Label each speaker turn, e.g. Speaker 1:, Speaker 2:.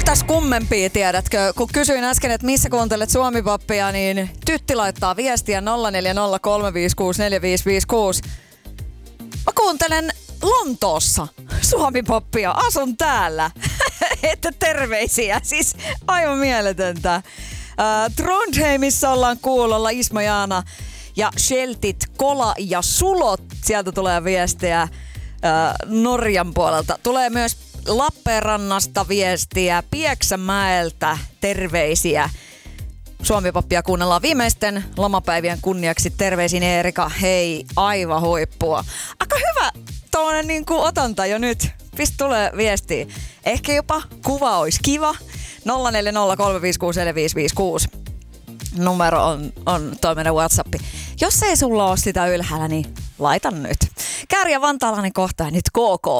Speaker 1: Mitäs kummempia, tiedätkö? Kun kysyin äsken, että missä kuuntelet Suomi-poppia, niin Tytti laittaa viestiä 0403564556. Mä kuuntelen Lontoossa Suomi-poppia, asun täällä. Että terveisiä, siis aivan mieletöntä. Trondheimissa ollaan kuulolla, Ismo, Jaana ja Sheltit, Kola ja Sulot. Sieltä tulee viestejä Norjan puolelta. Tulee myös Lappeenrannasta viestiä, Pieksämäeltä terveisiä. Suomi-poppia kuunnellaan viimeisten lomapäivien kunniaksi. Terveisin Eerika, hei, aivan huippua. Aika hyvä tuollainen niin kuin otanta jo nyt. Pistä tulee viestiä. Ehkä jopa kuva olisi kiva. 0403564556. Numero on toi meidän WhatsApp. Jos ei sulla ole sitä ylhäällä, niin laita nyt. Kääriä vantaalainen kohta ja nyt KK.